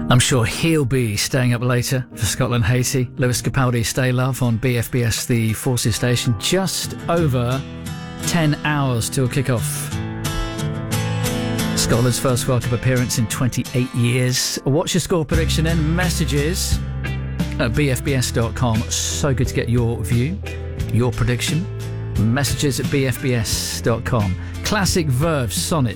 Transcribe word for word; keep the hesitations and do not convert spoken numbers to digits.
I'm sure he'll be staying up later for Scotland Haiti. Lewis Capaldi, Stay Love on B F B S, the Forces station. Just over ten hours till kick-off. Scotland's first World Cup appearance in twenty-eight years. What's your score prediction and messages at b f b s dot com. So good to get your view, your prediction. Messages at b f b s dot com. Classic Verve Sonnet.